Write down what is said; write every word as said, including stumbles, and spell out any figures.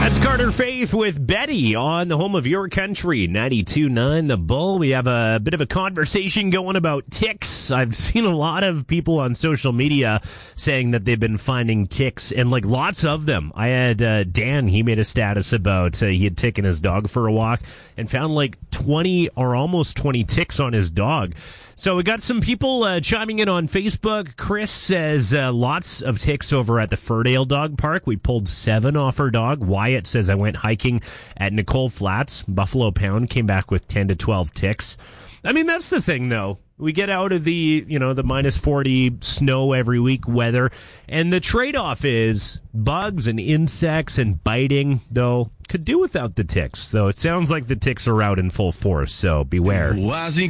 That's Carter Faith with Betty on the home of your country, ninety-two point nine The Bull. We have a bit of a conversation going about ticks. I've seen a lot of people on social media saying that they've been finding ticks, and like lots of them. I had uh, Dan, he made a status about uh, he had taken his dog for a walk and found like twenty or almost twenty ticks on his dog. So we got some people uh, chiming in on Facebook. Chris says uh, lots of ticks over at the Furdale Dog Park. We pulled seven off her dog. Wyatt says I went hiking at Nicole Flats. Buffalo Pound came back with ten to twelve ticks. I mean, that's the thing, though. We get out of the, you know, the minus forty snow every week weather, and the trade-off is bugs and insects and biting, though, could do without the ticks. So it sounds like the ticks are out in full force, so beware.